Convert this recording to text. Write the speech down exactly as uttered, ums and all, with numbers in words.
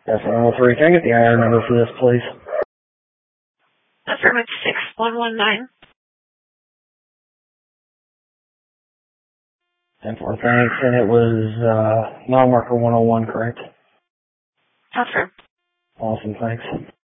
That's one oh three. Can I get the I R number for this, please? Affirmative six one one nine. ten four, thanks. And it was uh, mile marker one oh one, correct? Affirm. Awesome, thanks.